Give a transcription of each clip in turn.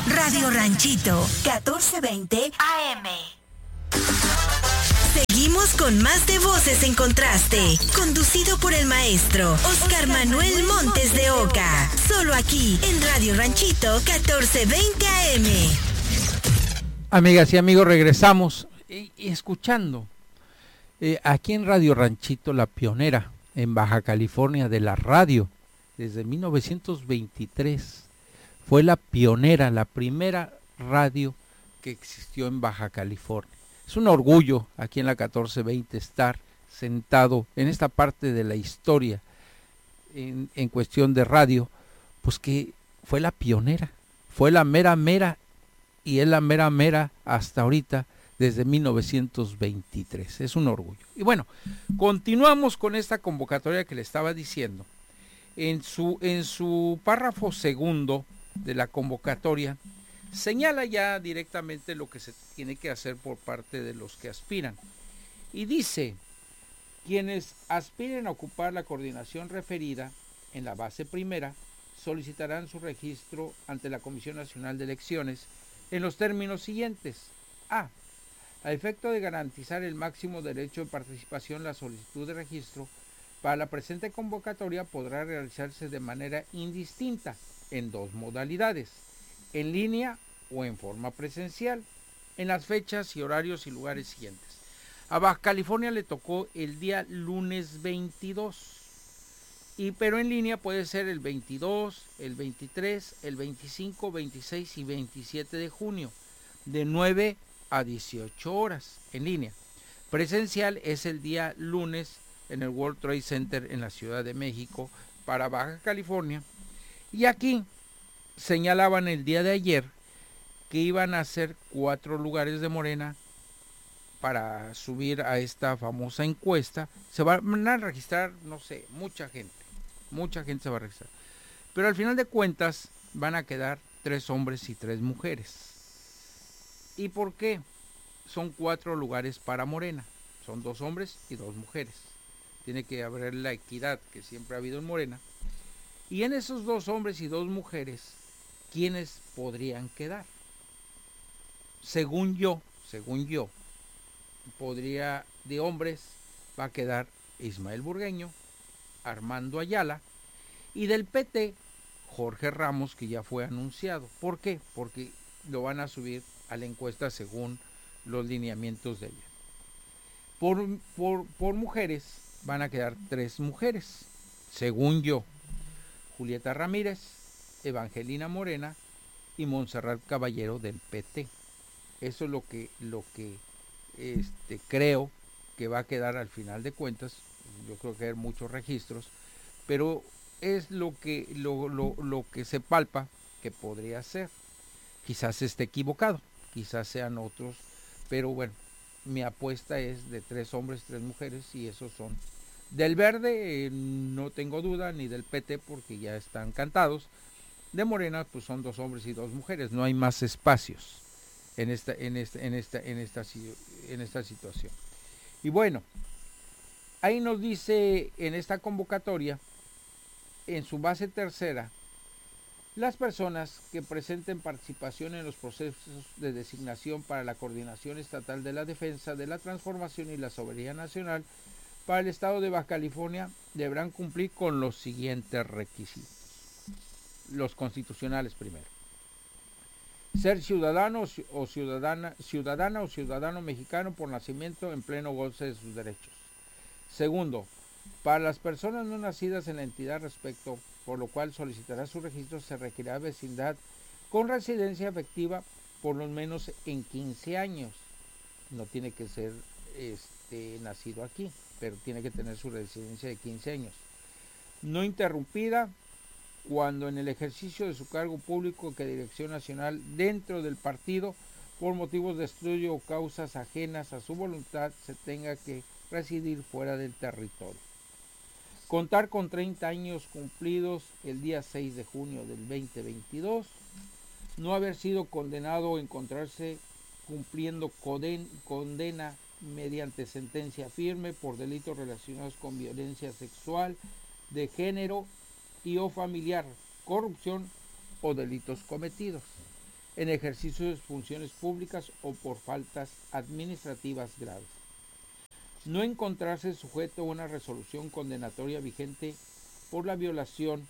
Radio Ranchito, 1420 AM. Seguimos con más de Voces en Contraste, conducido por el maestro Oscar Manuel Montes de Oca, solo aquí en Radio Ranchito 1420 AM. Amigas y amigos, regresamos y escuchando aquí en Radio Ranchito, la pionera en Baja California de la radio, desde 1923, fue la pionera, la primera radio que existió en Baja California. Es un orgullo aquí en la 1420 estar sentado en esta parte de la historia en cuestión de radio, pues que fue la pionera, fue la mera y es la mera hasta ahorita desde 1923. Es un orgullo. Y bueno, continuamos con esta convocatoria que le estaba diciendo. En su párrafo segundo de la convocatoria señala ya directamente lo que se tiene que hacer por parte de los que aspiran. Y dice, quienes aspiren a ocupar la coordinación referida en la base primera, solicitarán su registro ante la Comisión Nacional de Elecciones en los términos siguientes. A efecto de garantizar el máximo derecho de participación, la solicitud de registro para la presente convocatoria podrá realizarse de manera indistinta en dos modalidades: en línea o en forma presencial, en las fechas y horarios y lugares siguientes. A Baja California le tocó el día lunes 22, pero en línea puede ser el 22, el 23, el 25, 26 y 27 de junio, de 9 a 18 horas en línea. Presencial es el día lunes en el World Trade Center en la Ciudad de México para Baja California. Y aquí señalaban el día de ayer que iban a ser 4 lugares de Morena para subir a esta famosa encuesta. Se van a registrar, no sé, mucha gente se va a registrar. Pero al final de cuentas van a quedar 3 hombres y 3 mujeres. ¿Y por qué? Son 4 lugares para Morena. Son 2 hombres y 2 mujeres. Tiene que haber la equidad que siempre ha habido en Morena. Y en esos 2 hombres y 2 mujeres, ¿quiénes podrían quedar? Según yo, podría, de hombres, va a quedar Ismael Burgueño, Armando Ayala, y del PT, Jorge Ramos, que ya fue anunciado. ¿Por qué? Porque lo van a subir a la encuesta según los lineamientos de ella. Por mujeres, van a quedar 3 mujeres, según yo: Julieta Ramírez, Evangelina Morena y Montserrat Caballero del PT. Eso es lo que creo que va a quedar al final de cuentas. Yo creo que hay muchos registros, pero es lo que se palpa que podría ser. Quizás esté equivocado, quizás sean otros, pero bueno, mi apuesta es de 3 hombres, 3 mujeres, y esos son. Del Verde no tengo duda, ni del PT porque ya están cantados. De Morena pues son 2 hombres y 2 mujeres, no hay más espacios en esta situación. Y bueno, ahí nos dice en esta convocatoria, en su base tercera, las personas que presenten participación en los procesos de designación para la Coordinación Estatal de la Defensa de la Transformación y la Soberanía Nacional para el Estado de Baja California deberán cumplir con los siguientes requisitos. Los constitucionales primero: ser ciudadano o ciudadana o ciudadano mexicano por nacimiento en pleno goce de sus derechos. Segundo, para las personas no nacidas en la entidad respecto, por lo cual solicitará su registro, se requerirá vecindad con residencia efectiva por lo menos en 15 años. No tiene que ser nacido aquí, pero tiene que tener su residencia de 15 años. No interrumpida cuando en el ejercicio de su cargo público que Dirección Nacional dentro del partido, por motivos de estudio o causas ajenas a su voluntad, se tenga que residir fuera del territorio. Contar con 30 años cumplidos el día 6 de junio del 2022. No haber sido condenado o encontrarse cumpliendo condena mediante sentencia firme por delitos relacionados con violencia sexual, de género y o familiar, corrupción o delitos cometidos. en ejercicio de funciones públicas o por faltas administrativas graves. No encontrarse sujeto a una resolución condenatoria vigente por la violación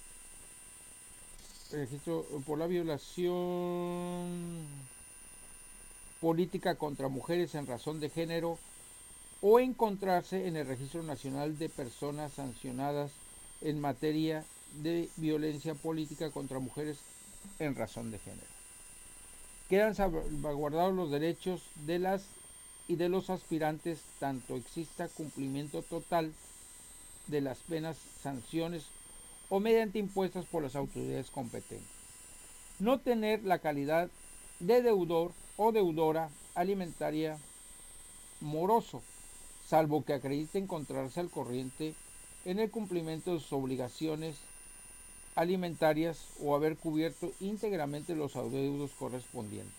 política contra mujeres en razón de género o encontrarse en el Registro Nacional de Personas Sancionadas en materia de violencia política contra mujeres en razón de género. Quedan salvaguardados los derechos de las y de los aspirantes, tanto exista cumplimiento total de las penas, sanciones o mediante impuestas por las autoridades competentes. No tener la calidad de deudor o deudora alimentaria moroso, salvo que acredite encontrarse al corriente en el cumplimiento de sus obligaciones alimentarias o haber cubierto íntegramente los adeudos correspondientes.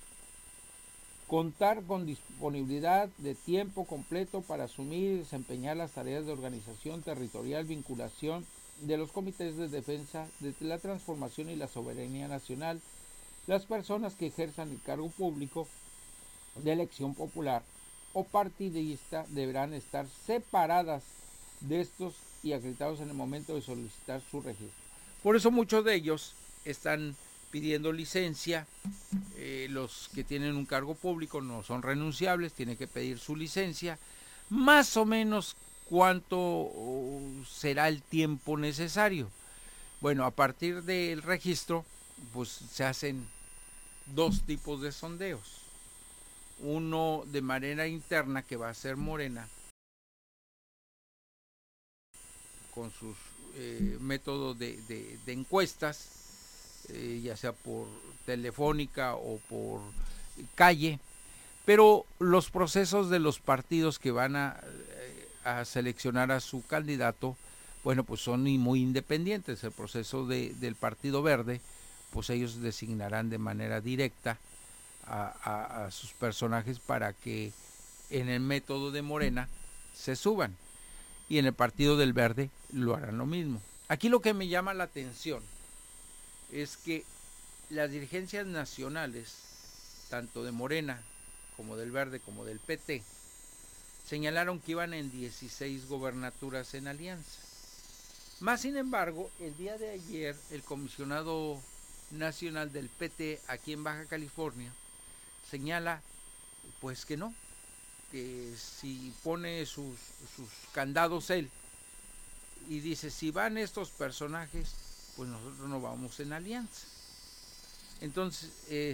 Contar con disponibilidad de tiempo completo para asumir y desempeñar las tareas de organización territorial, vinculación de los comités de defensa de la transformación y la soberanía nacional. Las personas que ejerzan el cargo público de elección popular o partidista deberán estar separadas de estos y acreditados en el momento de solicitar su registro. Por eso muchos de ellos están pidiendo licencia. Los que tienen un cargo público no son renunciables, tienen que pedir su licencia. Más o menos, ¿cuánto será el tiempo necesario? Bueno, a partir del registro, pues se hacen dos tipos de sondeos. Uno de manera interna, que va a ser Morena, con sus métodos de encuestas, ya sea por telefónica o por calle, pero los procesos de los partidos que van a seleccionar a su candidato, bueno, pues son muy independientes. El proceso del Partido Verde, pues ellos designarán de manera directa a sus personajes para que en el método de Morena se suban, y en el Partido del Verde lo harán lo mismo. Aquí lo que me llama la atención es que las dirigencias nacionales, tanto de Morena como del Verde como del PT, señalaron que iban en 16 gobernaturas en alianza. Más sin embargo, el día de ayer el comisionado nacional del PT aquí en Baja California señala pues que no, que si pone sus candados él y dice, si van estos personajes, pues nosotros no vamos en alianza. Entonces,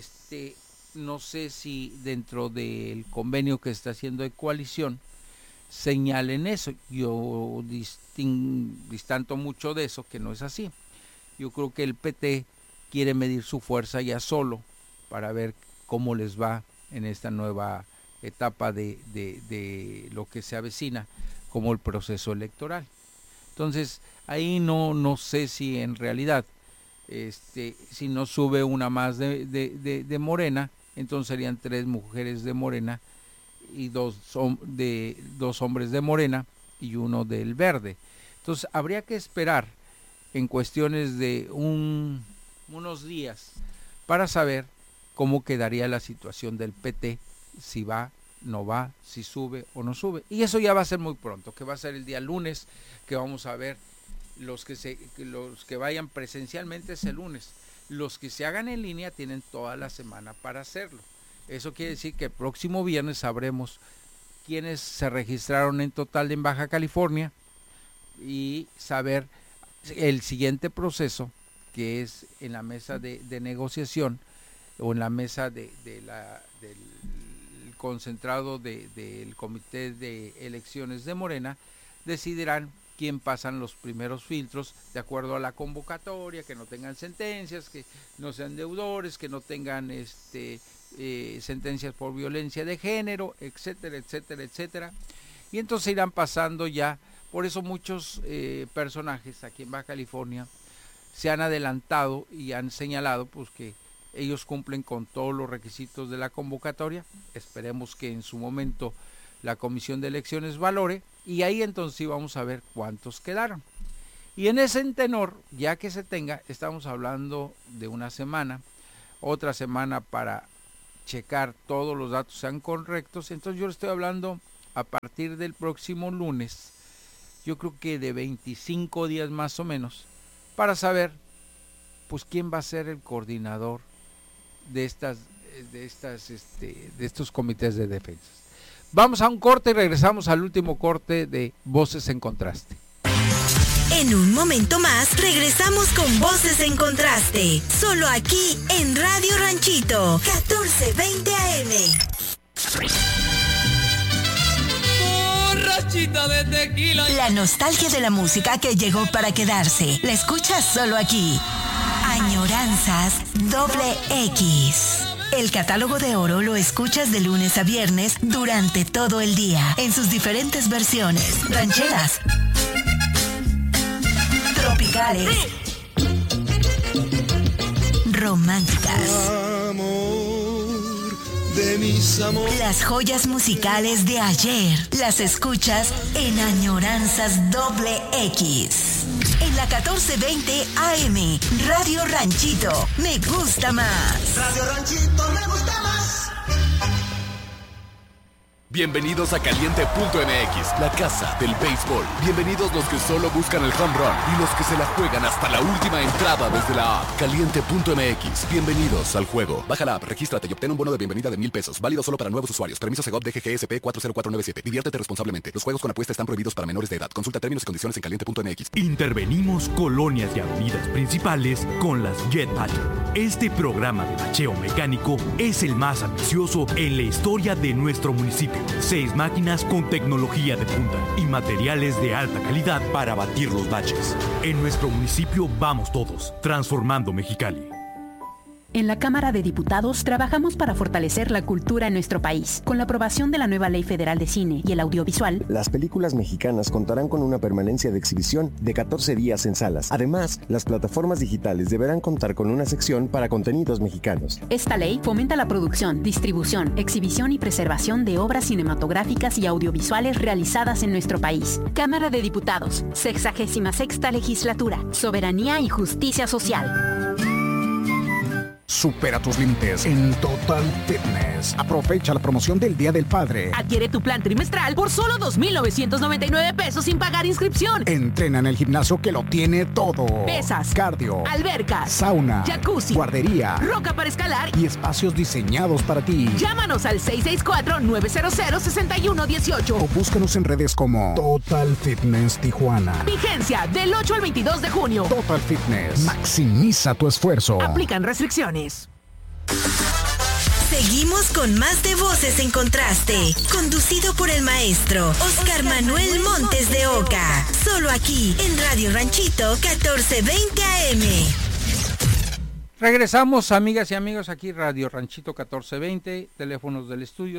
no sé si dentro del convenio que está haciendo de coalición señalen eso. Yo distanto mucho de eso, que no es así. Yo creo que el PT quiere medir su fuerza ya solo para ver cómo les va en esta nueva etapa de lo que se avecina como el proceso electoral. Entonces, ahí no sé si en realidad, si no sube una más de Morena, entonces serían 3 mujeres de Morena y dos hombres de Morena y uno del Verde. Entonces, habría que esperar en cuestiones de unos días para saber cómo quedaría la situación del PT, si va, no va, si sube o no sube. Y eso ya va a ser muy pronto, que va a ser el día lunes, que vamos a ver los que vayan presencialmente es el lunes. Los que se hagan en línea tienen toda la semana para hacerlo. Eso quiere decir que el próximo viernes sabremos quiénes se registraron en total en Baja California y saber el siguiente proceso, que es en la mesa de negociación o en la mesa del concentrado del comité de elecciones de Morena, decidirán quién pasan los primeros filtros de acuerdo a la convocatoria, que no tengan sentencias, que no sean deudores, que no tengan sentencias por violencia de género, etcétera, etcétera, etcétera. Y entonces irán pasando ya. Por eso muchos personajes aquí en Baja California se han adelantado y han señalado pues que ellos cumplen con todos los requisitos de la convocatoria. Esperemos que en su momento la Comisión de Elecciones valore, y ahí entonces sí vamos a ver cuántos quedaron. Y en ese tenor, ya que se tenga, estamos hablando de una semana otra semana para checar todos los datos sean correctos. Entonces yo le estoy hablando a partir del próximo lunes, yo creo que de 25 días más o menos, para saber pues quién va a ser el coordinador de estos comités de defensa. Vamos a un corte y regresamos al último corte de Voces en Contraste. En un momento más regresamos con Voces en Contraste, solo aquí en Radio Ranchito 1420 AM. Borrachita de tequila. La nostalgia de la música que llegó para quedarse. La escuchas solo aquí. Añoranzas XX. El catálogo de oro lo escuchas de lunes a viernes durante todo el día, en sus diferentes versiones. Rancheras, tropicales, románticas. Amor de mis amores. Las joyas musicales de ayer las escuchas en Añoranzas XX. En la 1420 AM, Radio Ranchito, me gusta más. Radio Ranchito me gusta más. Bienvenidos a Caliente.mx, la casa del béisbol. Bienvenidos los que solo buscan el home run y los que se la juegan hasta la última entrada desde la app. Caliente.mx, bienvenidos al juego. Baja la app, regístrate y obtén un bono de bienvenida de $1,000. Válido solo para nuevos usuarios. Permiso Segov DGGSP 40497. Diviértete responsablemente. Los juegos con apuesta están prohibidos para menores de edad. Consulta términos y condiciones en Caliente.mx. Intervenimos colonias y avenidas principales con las Jet Batcher. Este programa de bacheo mecánico es el más ambicioso en la historia de nuestro municipio. 6 máquinas con tecnología de punta y materiales de alta calidad para batir los baches. En nuestro municipio vamos todos, transformando Mexicali. En la Cámara de Diputados trabajamos para fortalecer la cultura en nuestro país. Con la aprobación de la nueva Ley Federal de Cine y el Audiovisual, las películas mexicanas contarán con una permanencia de exhibición de 14 días en salas. Además, las plataformas digitales deberán contar con una sección para contenidos mexicanos. Esta ley fomenta la producción, distribución, exhibición y preservación de obras cinematográficas y audiovisuales realizadas en nuestro país. Cámara de Diputados, 66ª Legislatura, Soberanía y Justicia Social. Supera tus límites en Total Fitness. Aprovecha la promoción del Día del Padre. Adquiere tu plan trimestral por solo $2,999 sin pagar inscripción. Entrena en el gimnasio que lo tiene todo. Pesas, cardio, albercas, sauna, jacuzzi, guardería, roca para escalar y espacios diseñados para ti. Llámanos al 664-900-6118 o búscanos en redes como Total Fitness Tijuana. Vigencia del 8 al 22 de junio. Total Fitness. Maximiza tu esfuerzo. Aplican restricciones. Seguimos con más de Voces en Contraste, conducido por el maestro Oscar Manuel Montes de Oca, solo aquí en Radio Ranchito 1420 AM. Regresamos, amigas y amigos, aquí Radio Ranchito 1420, teléfonos del estudio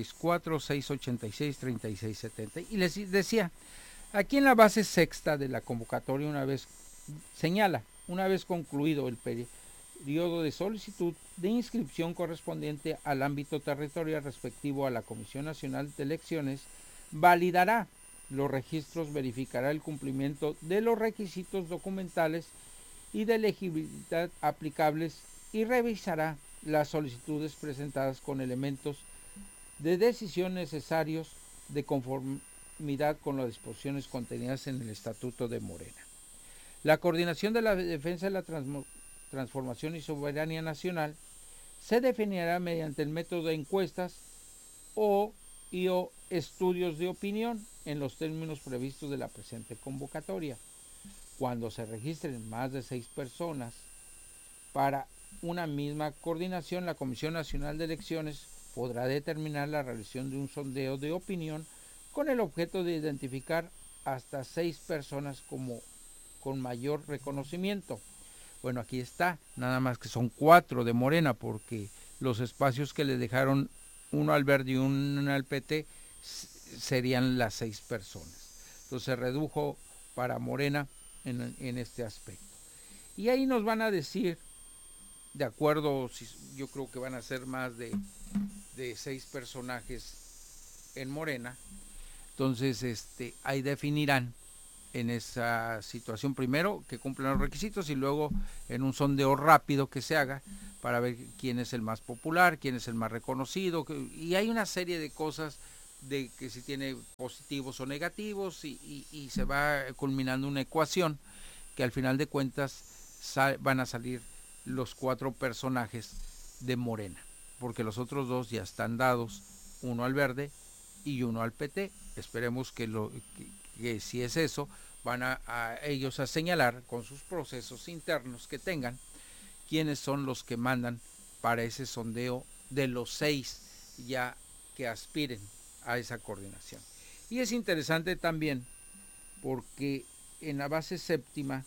664-686-3670. Y les decía, aquí en la base sexta de la convocatoria una vez concluido el periodo de solicitud de inscripción correspondiente al ámbito territorial respectivo a la Comisión Nacional de Elecciones, validará los registros, verificará el cumplimiento de los requisitos documentales y de elegibilidad aplicables y revisará las solicitudes presentadas con elementos de decisión necesarios de conformidad con las disposiciones contenidas en el Estatuto de Morena. La coordinación de la defensa de la transformación y soberanía nacional se definirá mediante el método de encuestas o estudios de opinión en los términos previstos de la presente convocatoria. Cuando se registren más de 6 personas para una misma coordinación, la Comisión Nacional de Elecciones podrá determinar la realización de un sondeo de opinión con el objeto de identificar hasta 6 personas con mayor reconocimiento. Bueno, aquí está, nada más que son 4 de Morena, porque los espacios que le dejaron uno al Verde y uno al PT serían las 6 personas. Entonces se redujo para Morena en este aspecto. Y ahí nos van a decir, de acuerdo, yo creo que van a ser más de 6 personajes en Morena. Entonces ahí definirán en esa situación, primero que cumplan los requisitos y luego en un sondeo rápido que se haga para ver quién es el más popular, quién es el más reconocido, y hay una serie de cosas de que si tiene positivos o negativos y se va culminando una ecuación que al final de cuentas van a salir los 4 personajes de Morena, porque los otros 2 ya están dados, uno al Verde y uno al PT. Esperemos que si es eso, van a ellos a señalar con sus procesos internos que tengan quiénes son los que mandan para ese sondeo de los 6 ya que aspiren a esa coordinación. Y es interesante también porque en la base séptima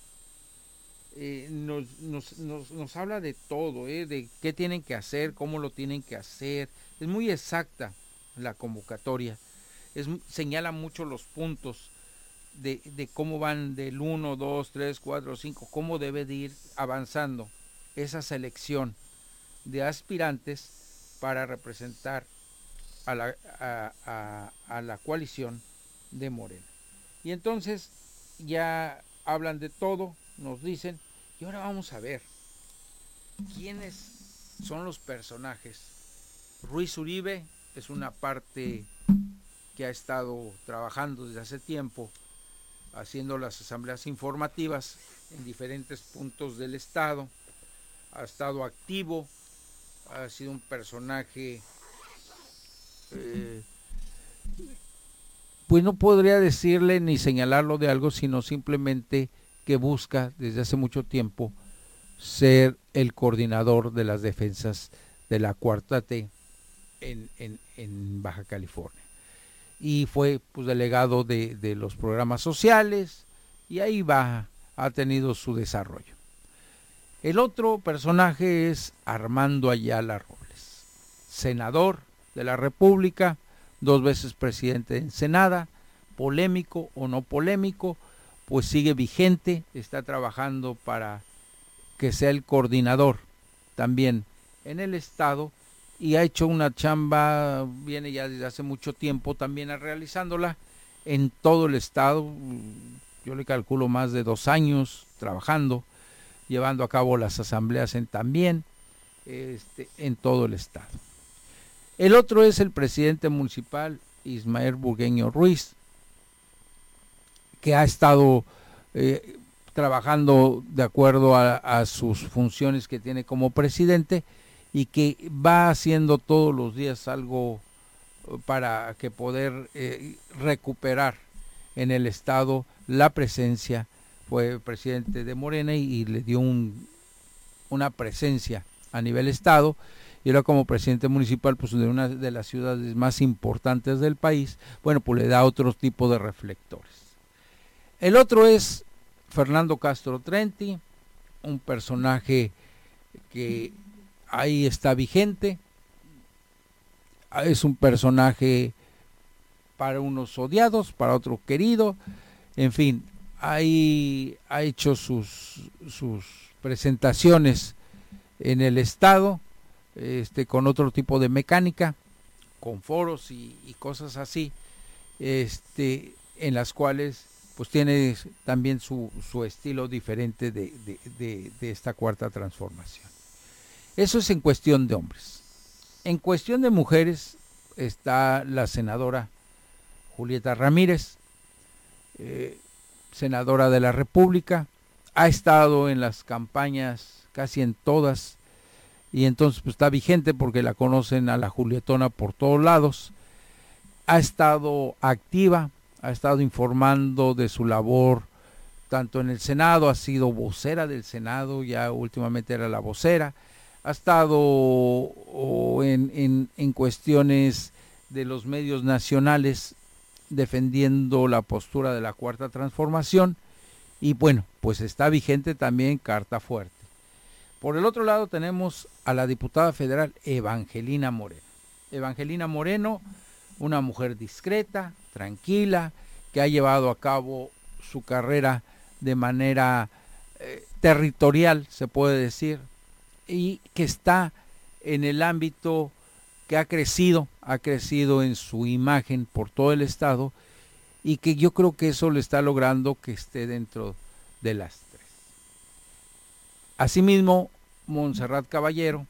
nos habla de todo, de qué tienen que hacer, cómo lo tienen que hacer. Es muy exacta la convocatoria, señala mucho los puntos de cómo van del 1, 2, 3, 4, 5, cómo debe de ir avanzando esa selección de aspirantes para representar a la coalición de Morena. Y entonces ya hablan de todo, nos dicen, y ahora vamos a ver quiénes son los personajes. Ruiz Uribe es una parte que ha estado trabajando desde hace tiempo, haciendo las asambleas informativas en diferentes puntos del estado, ha estado activo, ha sido un personaje pues no podría decirle ni señalarlo de algo, sino simplemente que busca desde hace mucho tiempo ser el coordinador de las defensas de la Cuarta T en Baja California. Y fue pues delegado de los programas sociales y ahí ha tenido su desarrollo. El otro personaje es Armando Ayala Robles, senador de la República, 2 veces presidente de Ensenada, polémico o no polémico, pues sigue vigente, está trabajando para que sea el coordinador también en el estado y ha hecho una chamba, viene ya desde hace mucho tiempo también realizándola en todo el estado. Yo le calculo más de 2 años trabajando, llevando a cabo las asambleas también en todo el estado. El otro es el presidente municipal Ismael Burgueño Ruiz, que ha estado trabajando de acuerdo a sus funciones que tiene como presidente y que va haciendo todos los días algo para que poder recuperar en el estado la presencia. Fue presidente de Morena y le dio una presencia a nivel estado, y ahora como presidente municipal pues de una de las ciudades más importantes del país, bueno, pues le da otro tipo de reflectores. El otro es Fernando Castro Trenti, un personaje que ahí está vigente, es un personaje para unos odiados, para otro querido, en fin, ahí ha hecho sus presentaciones en el estado, con otro tipo de mecánica, con foros y cosas así, en las cuales pues tiene también su estilo diferente de esta cuarta transformación. Eso es en cuestión de hombres. En cuestión de mujeres está la senadora Julieta Ramírez, senadora de la República, ha estado en las campañas casi en todas, y entonces pues está vigente porque la conocen a la Julietona por todos lados. Ha estado activa, ha estado informando de su labor tanto en el Senado, ha sido vocera del Senado, ya últimamente era la vocera, ha estado en cuestiones de los medios nacionales defendiendo la postura de la Cuarta Transformación, y bueno, pues está vigente también, carta fuerte. Por el otro lado tenemos a la diputada federal Evangelina Moreno. Evangelina Moreno, una mujer discreta, tranquila, que ha llevado a cabo su carrera de manera territorial, se puede decir, y que está en el ámbito que ha crecido en su imagen por todo el estado, y que yo creo que eso le está logrando que esté dentro de las 3. Asimismo, Montserrat Caballero,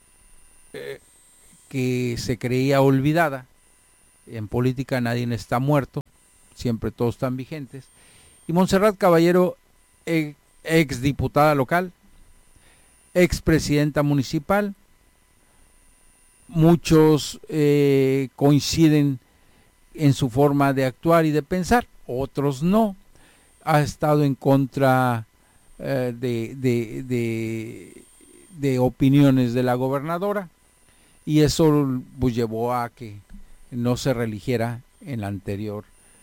que se creía olvidada, en política nadie está muerto, siempre todos están vigentes, y Montserrat Caballero, ex diputada local, ex presidenta municipal, muchos coinciden en su forma de actuar y de pensar, otros no, ha estado en contra de opiniones de la gobernadora, y eso pues llevó a que no se reeligiera en el anterior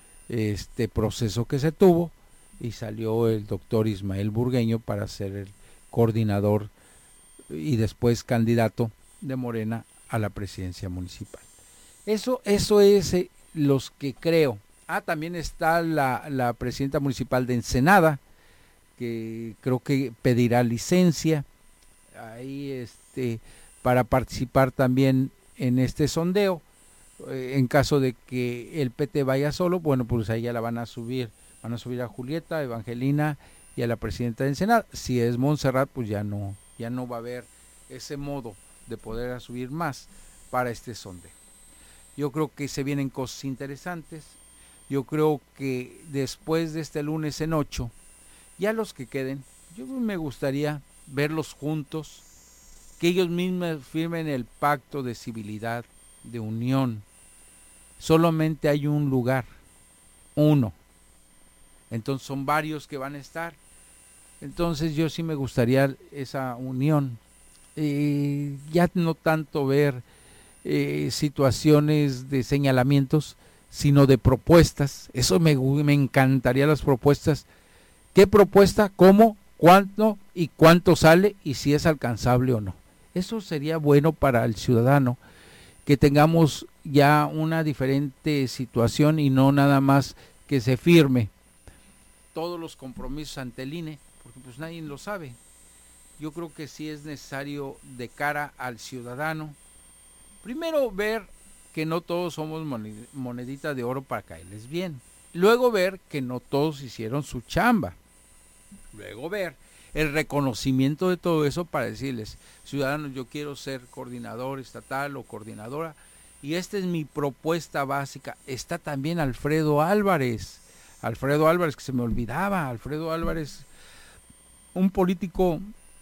proceso que se tuvo, y salió el doctor Ismael Burgueño para ser el coordinador y después candidato de Morena a la presidencia municipal. Eso es los que creo. También está la presidenta municipal de Ensenada, que creo que pedirá licencia ahí para participar también en este sondeo. En caso de que el PT vaya solo, bueno, pues ahí ya la van a subir a Julieta, a Evangelina y a la presidenta de Ensenada. Si es Montserrat, pues ya no va a haber ese modo de poder subir más para este sondeo. Yo creo que se vienen cosas interesantes. Yo creo que después de este lunes en 8, ya los que queden, yo me gustaría verlos juntos, que ellos mismos firmen el pacto de civilidad, de unión. Solamente hay un lugar, uno. Entonces son varios que van a estar. Entonces yo sí me gustaría esa unión. Ya no tanto ver situaciones de señalamientos, sino de propuestas. Eso me encantaría, las propuestas. ¿Qué propuesta? ¿Cómo? ¿Cuánto? ¿Y cuánto sale? Y si es alcanzable o no. Eso sería bueno para el ciudadano, que tengamos ya una diferente situación y no nada más que se firme todos los compromisos ante el INE, porque pues nadie lo sabe. Yo creo que sí es necesario, de cara al ciudadano, primero ver que no todos somos monedita de oro para caerles bien. Luego ver que no todos hicieron su chamba. Luego ver el reconocimiento de todo eso para decirles, ciudadanos, yo quiero ser coordinador estatal o coordinadora, y esta es mi propuesta básica. Está también Alfredo Álvarez, que se me olvidaba. Alfredo Álvarez, un político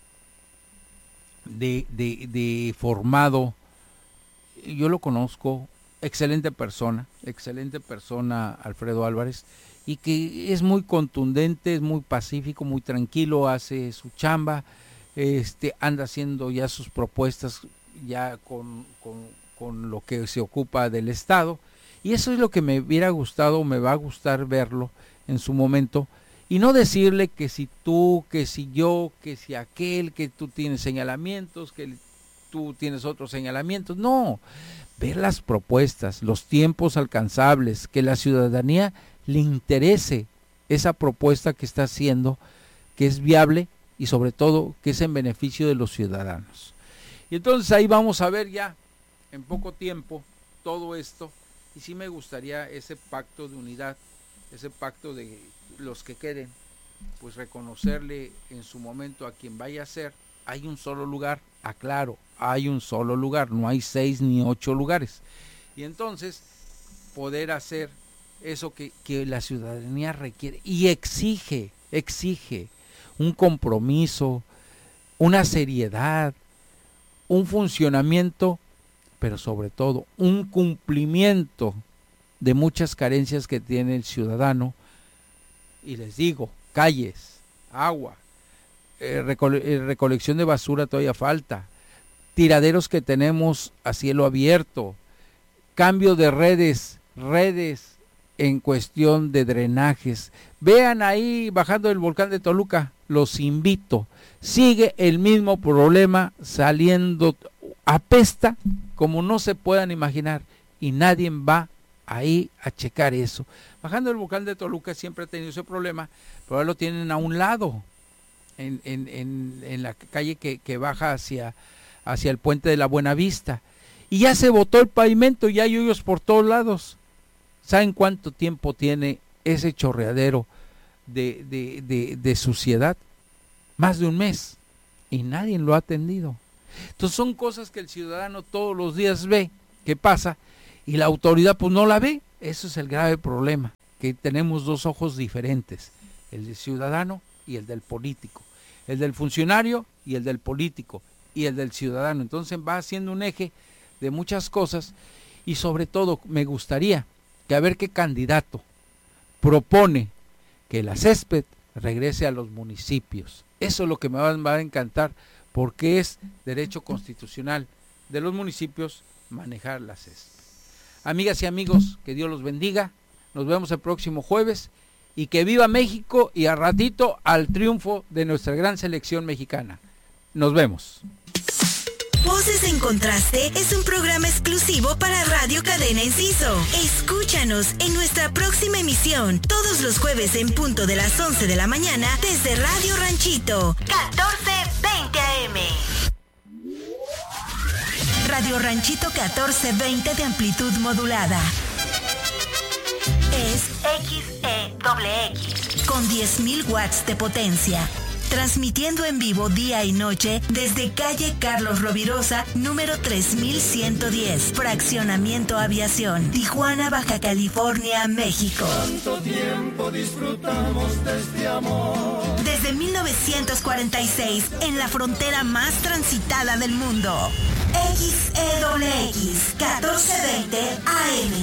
de formado, yo lo conozco, excelente persona Alfredo Álvarez, y que es muy contundente, es muy pacífico, muy tranquilo, hace su chamba, anda haciendo ya sus propuestas ya con lo que se ocupa del Estado, y eso es lo que me hubiera gustado, me va a gustar verlo en su momento, y no decirle que si tú, que si yo, que si aquel, que tú tienes señalamientos, que tú tienes otros señalamientos. No, ver las propuestas, los tiempos alcanzables, que la ciudadanía le interese esa propuesta que está haciendo, que es viable y sobre todo que es en beneficio de los ciudadanos. Y entonces ahí vamos a ver ya en poco tiempo todo esto, y sí me gustaría ese pacto de unidad, ese pacto de los que queden, pues reconocerle en su momento a quien vaya a ser. Hay un solo lugar, aclaro, hay un solo lugar, no hay 6 ni 8 lugares. Y entonces poder hacer eso que la ciudadanía requiere y exige un compromiso, una seriedad, un funcionamiento, pero sobre todo un cumplimiento de muchas carencias que tiene el ciudadano. Y les digo, calles, agua, recolección de basura todavía falta, tiraderos que tenemos a cielo abierto, cambio de redes en cuestión de drenajes. Vean ahí bajando el volcán de Toluca, los invito, sigue el mismo problema saliendo, apesta como no se puedan imaginar, y nadie va ahí a checar eso. Bajando el volcán de Toluca siempre ha tenido ese problema, pero ahora lo tienen a un lado, en la calle que baja hacia el puente de la Buenavista, y ya se botó el pavimento, ya hay hoyos por todos lados. ¿Saben cuánto tiempo tiene ese chorreadero de suciedad? Más de un mes. Y nadie lo ha atendido. Entonces son cosas que el ciudadano todos los días ve que pasa y la autoridad pues no la ve. Eso es el grave problema, que tenemos dos ojos diferentes, el del ciudadano y el del político, el del funcionario y el del político y el del ciudadano. Entonces va haciendo un eje de muchas cosas y sobre todo me gustaría que a ver qué candidato propone que la césped regrese a los municipios. Eso es lo que me va a encantar, porque es derecho constitucional de los municipios manejar la césped. Amigas y amigos, que Dios los bendiga. Nos vemos el próximo jueves y que viva México y a ratito al triunfo de nuestra gran selección mexicana. Nos vemos. Voces en Contraste es un programa exclusivo para Radio Cadena Enciso. Escúchanos en nuestra próxima emisión, todos los jueves en punto de las 11 de la mañana desde Radio Ranchito, 1420 AM. Radio Ranchito 1420 de amplitud modulada. Es XEXX con 10.000 watts de potencia. Transmitiendo en vivo día y noche desde calle Carlos Rovirosa, número 3110, Fraccionamiento Aviación, Tijuana, Baja California, México. Tanto tiempo disfrutamos de este amor. Desde 1946, en la frontera más transitada del mundo. XEXX 1420 AM.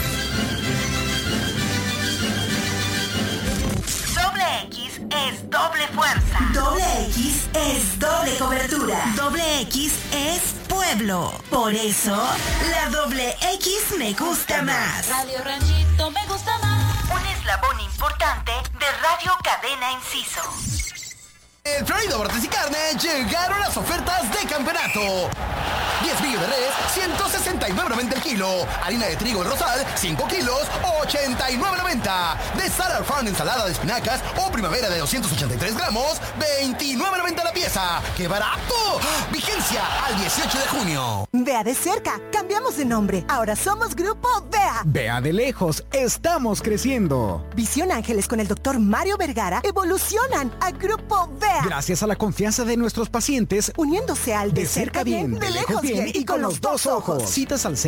Doble X es doble fuerza. Doble X es doble cobertura. Doble X es pueblo. Por eso, la doble X me gusta más. Radio Ranchito me gusta más. Un eslabón importante de Radio Cadena Enciso. En Florida Bordes y Carne llegaron las ofertas de campeonato. 10 billos de res, 169.90 el kilo. Harina de trigo El Rosal, 5 kilos, 89.90. De Salad Farm ensalada de espinacas o primavera de 283 gramos, 29.90 la pieza. ¡Qué barato! Vigencia al 18 de junio. Vea de cerca, cambiamos de nombre. Ahora somos Grupo Vea. Vea de lejos, estamos creciendo. Visión Ángeles con el Dr. Mario Vergara evolucionan a Grupo Vea. Gracias a la confianza de nuestros pacientes, uniéndose al de cerca bien, de lejos bien y con los dos ojos. Citas al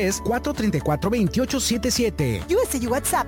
663-434-2877. USA y WhatsApp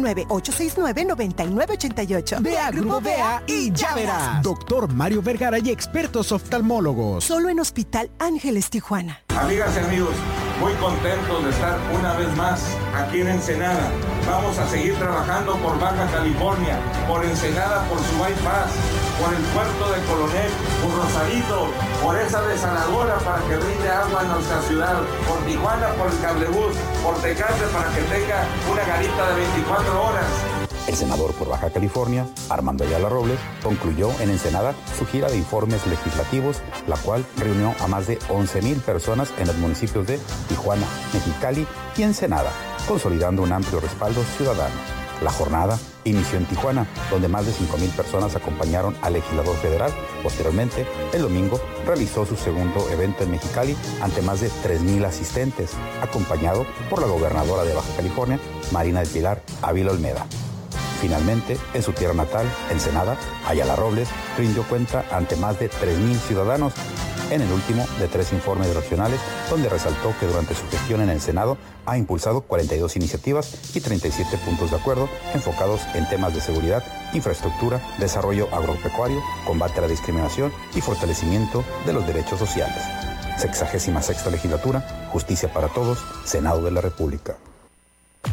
619-869-9988. Ve a Grupo Vea y ya verás. Doctor Mario Vergara y expertos oftalmólogos. Solo en Hospital Ángeles, Tijuana. Amigas y amigos, muy contentos de estar una vez más aquí en Ensenada. Vamos a seguir trabajando por Baja California, por Ensenada, por su bypass, por el puerto de Coronel, por Rosarito, por esa desaladora para que brinde agua en nuestra ciudad, por Tijuana, por el cablebús, por Tecate para que tenga una garita de 24 horas. El senador por Baja California, Armando Ayala Robles, concluyó en Ensenada su gira de informes legislativos, la cual reunió a más de 11,000 personas en los municipios de Tijuana, Mexicali y Ensenada, consolidando un amplio respaldo ciudadano. La jornada inició en Tijuana, donde más de 5,000 personas acompañaron al legislador federal. Posteriormente, el domingo, realizó su segundo evento en Mexicali ante más de 3,000 asistentes, acompañado por la gobernadora de Baja California, Marina del Pilar Ávila Olmeda. Finalmente, en su tierra natal, Ensenada, Ayala Robles rindió cuenta ante más de 3,000 ciudadanos en el último de 3 informes regionales, donde resaltó que durante su gestión en el Senado ha impulsado 42 iniciativas y 37 puntos de acuerdo enfocados en temas de seguridad, infraestructura, desarrollo agropecuario, combate a la discriminación y fortalecimiento de los derechos sociales. 66ª legislatura, Justicia para Todos, Senado de la República.